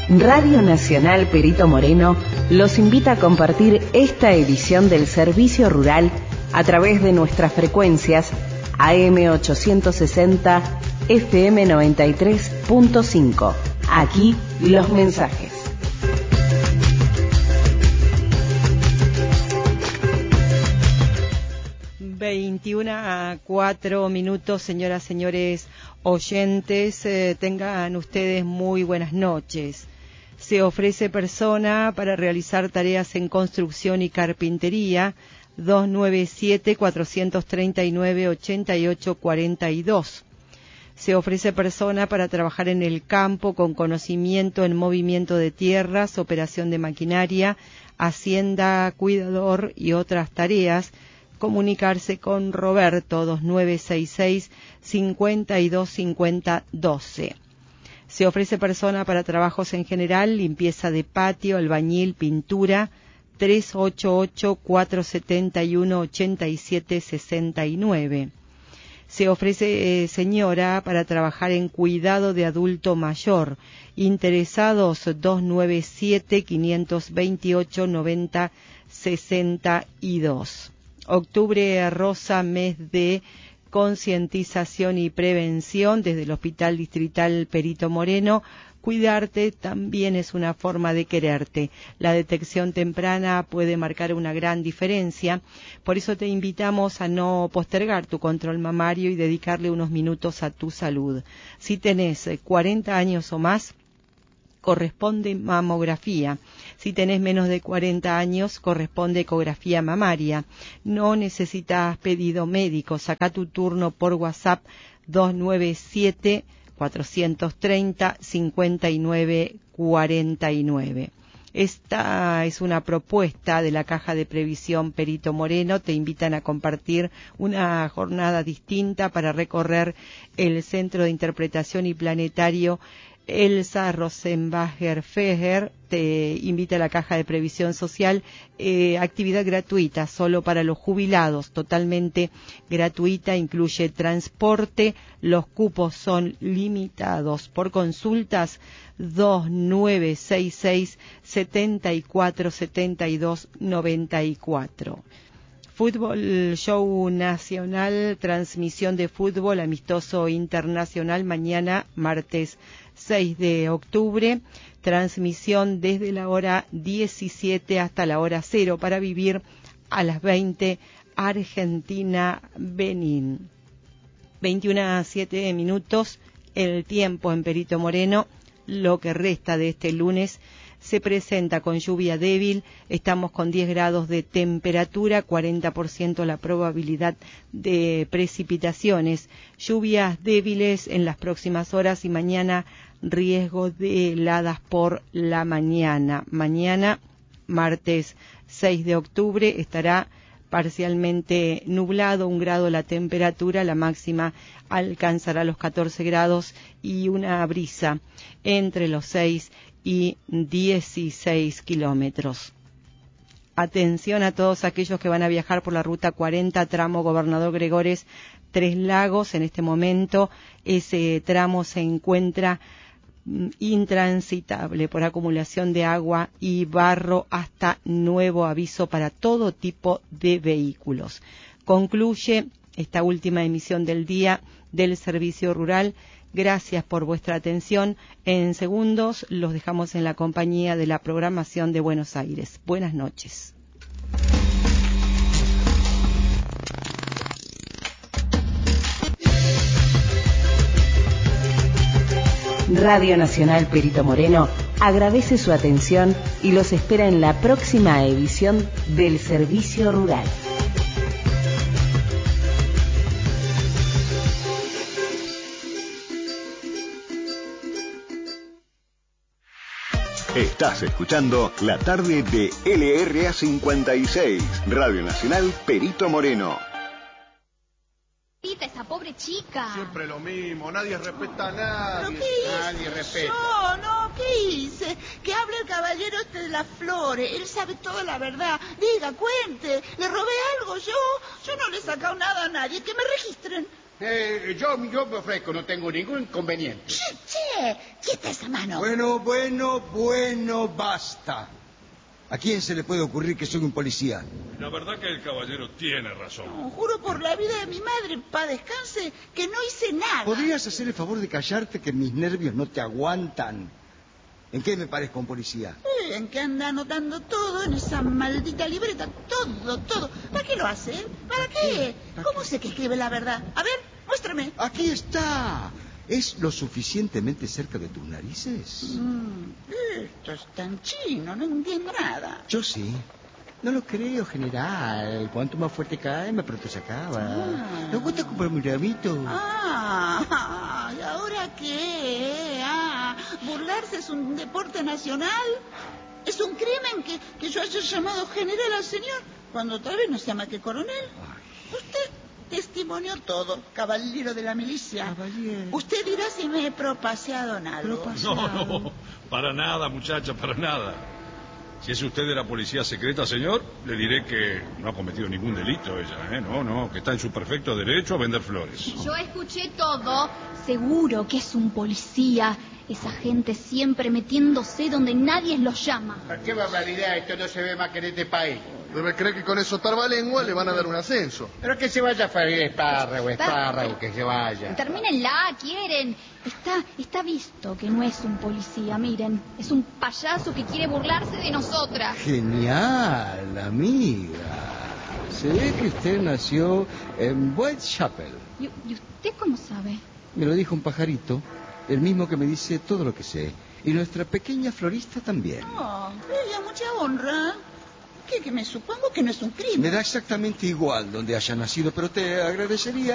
Radio Nacional Perito Moreno los invita a compartir esta edición del Servicio Rural a través de nuestras frecuencias AM 860, FM 93.5. Aquí los mensajes. (21:04), señoras, señores oyentes, tengan ustedes muy buenas noches. Se ofrece persona para realizar tareas en construcción y carpintería, 297-439-8842. Se ofrece persona para trabajar en el campo con conocimiento en movimiento de tierras, operación de maquinaria, hacienda, cuidador y otras tareas. Comunicarse con Roberto, 2966-525012. Se ofrece persona para trabajos en general, limpieza de patio, albañil, pintura, 388-471-8769. Se ofrece señora para trabajar en cuidado de adulto mayor. Interesados, 297-528-9062. Octubre rosa, mes de concientización y prevención desde el Hospital Distrital Perito Moreno. Cuidarte también es una forma de quererte. La detección temprana puede marcar una gran diferencia. Por eso te invitamos a no postergar tu control mamario y dedicarle unos minutos a tu salud. Si tenés 40 años o más, corresponde mamografía. Si tenés menos de 40 años, corresponde ecografía mamaria. No necesitas pedido médico. Saca tu turno por WhatsApp 297-430-5949. Esta es una propuesta de la Caja de Previsión Perito Moreno. Te invitan a compartir una jornada distinta para recorrer el Centro de Interpretación y Planetario Elsa Rosenbacher-Feger. Te invita a la Caja de Previsión Social, actividad gratuita, solo para los jubilados, totalmente gratuita, incluye transporte, los cupos son limitados. Por consultas, 2966-747294. Fútbol Show Nacional, transmisión de fútbol amistoso internacional mañana, martes 6 de octubre, transmisión desde la hora 17 hasta la hora 0 para vivir a las 20, Argentina-Benín. 21:07, el tiempo en Perito Moreno, lo que resta de este lunes. Se presenta con lluvia débil, estamos con 10 grados de temperatura, 40% la probabilidad de precipitaciones, lluvias débiles en las próximas horas y mañana riesgo de heladas por la mañana. Mañana, martes 6 de octubre, estará parcialmente nublado, 1 grado la temperatura, la máxima alcanzará los 14 grados y una brisa entre los 6 y 16 kilómetros. Atención a todos aquellos que van a viajar por la ruta 40, tramo Gobernador Gregores, Tres Lagos. En este momento ese tramo se encuentra intransitable por acumulación de agua y barro hasta nuevo aviso para todo tipo de vehículos. Concluye esta última emisión del día del Servicio Rural. Gracias por vuestra atención. En segundos los dejamos en la compañía de la programación de Buenos Aires. Buenas noches. Radio Nacional Perito Moreno agradece su atención y los espera en la próxima edición del Servicio Rural. Estás escuchando la tarde de LRA 56, Radio Nacional Perito Moreno. Esa pobre chica. Siempre lo mismo, nadie respeta a nadie. ¿Pero qué hice? Nadie respeta. ¿Qué hice? Que hable el caballero este de las flores. Él sabe toda la verdad. Diga, cuente. ¿Le robé algo yo? Yo no le he sacado nada a nadie. Que me registren. Yo me ofrezco, no tengo ningún inconveniente. Che, quieta esa mano. Bueno, basta. ¿A quién se le puede ocurrir que soy un policía? La verdad que el caballero tiene razón. No, juro por la vida de mi madre, pa' descanse, que no hice nada. ¿Podrías hacer el favor de callarte, que mis nervios no te aguantan? ¿En qué me parezco a un policía? ¿En qué anda anotando todo en esa maldita libreta? Todo. ¿Para qué lo hace? ¿Para qué? ¿Cómo sé que escribe la verdad? A ver, muéstrame. Aquí está. ¿Es lo suficientemente cerca de tus narices? Esto es tan chino, no entiendo nada. Yo sí. No lo creo, general. Cuanto más fuerte cae, más pronto se acaba. ¿No gusta comprarme un ramito? ¿Y ahora qué? ¿Burlarse es un deporte nacional? ¿Es un crimen que yo haya llamado general al señor cuando tal vez no sea más que coronel? Usted testimonió todo, caballero de la milicia. Caballero. Usted dirá si me he propaseado en algo. No, para nada, muchacha, para nada. Si es usted de la policía secreta, señor, le diré que no ha cometido ningún delito ella, ¿eh? No, que está en su perfecto derecho a vender flores. Yo escuché todo. Seguro que es un policía. Esa gente siempre metiéndose donde nadie los llama. ¿Qué barbaridad? Esto no se ve más que en este país. Debe creer que con eso tarbalengua le van a dar un ascenso. Pero que se vaya a freír espárrago, que se vaya. Termínenla, quieren. Está visto que no es un policía, miren. Es un payaso que quiere burlarse de nosotras. Genial, amiga. Se ve que usted nació en Whitechapel. ¿Y usted cómo sabe? Me lo dijo un pajarito, el mismo que me dice todo lo que sé. Y nuestra pequeña florista también. Ella, mucha honra. ¿Qué? Que me supongo que no es un crimen. Me da exactamente igual donde haya nacido, pero te agradecería